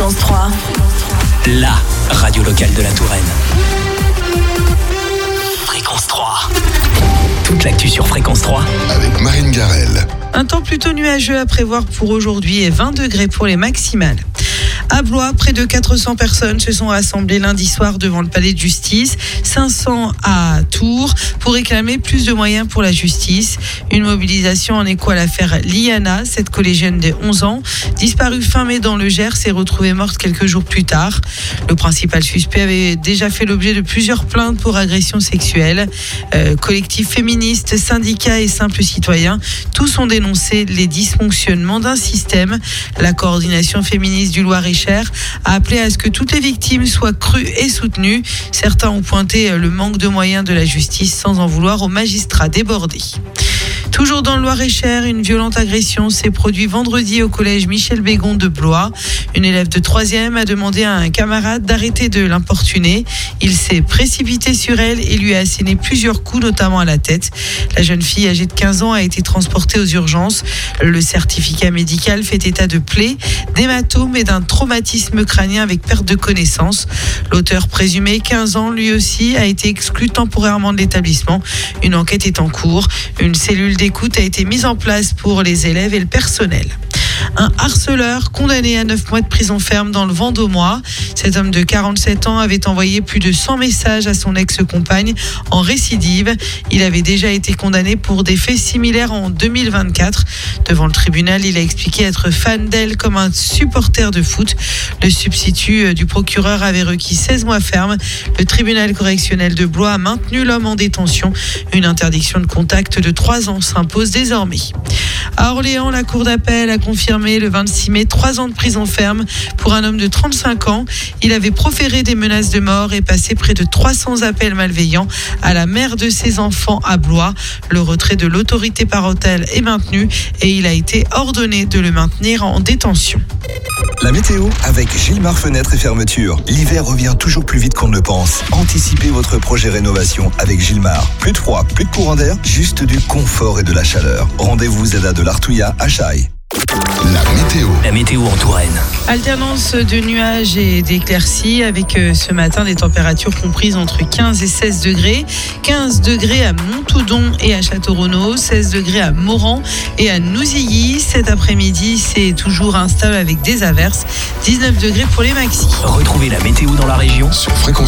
Fréquence 3. La radio locale de la Touraine. Fréquence 3. Toute l'actu sur Fréquence 3. Avec Marine Garel. Un temps plutôt nuageux à prévoir pour aujourd'hui et 20 degrés pour les maximales. À Blois, près de 400 personnes se sont rassemblées lundi soir devant le palais de justice, 500 à Tours, pour réclamer plus de moyens pour la justice. Une mobilisation en écho à l'affaire Liana, cette collégienne de 11 ans, disparue fin mai dans le Gers et retrouvée morte quelques jours plus tard. Le principal suspect avait déjà fait l'objet de plusieurs plaintes pour agression sexuelle. Collectifs féministes, syndicats et simples citoyens, tous ont dénoncé les dysfonctionnements d'un système. La coordination féministe du Loir-et-Cher a appelé à ce que toutes les victimes soient crues et soutenues. Certains ont pointé le manque de moyens de la justice sans en vouloir aux magistrats débordés. Toujours dans le Loir-et-Cher, une violente agression s'est produite vendredi au collège Michel Bégon de Blois. Une élève de 3e a demandé à un camarade d'arrêter de l'importuner. Il s'est précipité sur elle et lui a asséné plusieurs coups, notamment à la tête. La jeune fille âgée de 15 ans a été transportée aux urgences. Le certificat médical fait état de plaies, d'hématomes et d'un traumatisme crânien avec perte de connaissance. L'auteur présumé, 15 ans, lui aussi, a été exclu temporairement de l'établissement. Une enquête est en cours. Une cellule d'écoute a été mise en place pour les élèves et le personnel. Un harceleur condamné à 9 mois de prison ferme dans le Vendômois. Cet homme de 47 ans avait envoyé plus de 100 messages à son ex-compagne en récidive. Il avait déjà été condamné pour des faits similaires en 2024. Devant le tribunal, il a expliqué être fan d'elle comme un supporter de foot. Le substitut du procureur avait requis 16 mois ferme. Le tribunal correctionnel de Blois a maintenu l'homme en détention. Une interdiction de contact de 3 ans s'impose désormais. À Orléans, la cour d'appel a confirmé le 26 mai 3 ans de prison ferme pour un homme de 35 ans. Il avait proféré des menaces de mort et passé près de 300 appels malveillants à la mère de ses enfants à Blois. Le retrait de l'autorité parentale est maintenu et il a été ordonné de le maintenir en détention. La météo avec Gilmar Fenêtres et Fermetures. L'hiver revient toujours plus vite qu'on ne le pense. Anticipez votre projet rénovation avec Gilmar. Plus de froid, plus de courant d'air, juste du confort et de la chaleur. Rendez-vous Zeda de l'Artouilla à Chaille. La météo en Touraine. Alternance de nuages et d'éclaircies avec ce matin des températures comprises entre 15 et 16 degrés. 15 degrés à Montaudon et à Château-Renaud, 16 degrés à Moran et à Nouzilly. Cet après-midi, c'est toujours instable avec des averses. 19 degrés pour les maxis. Retrouvez la météo dans la région sur Fréquence